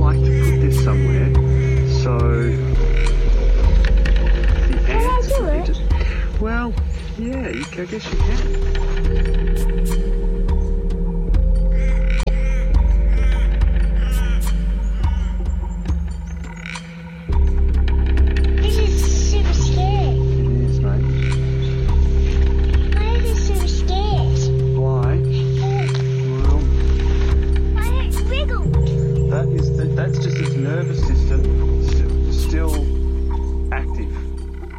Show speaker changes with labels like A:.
A: like to put this somewhere. So the
B: Can I
A: ants
B: do
A: are
B: it?
A: well, yeah, I guess you can.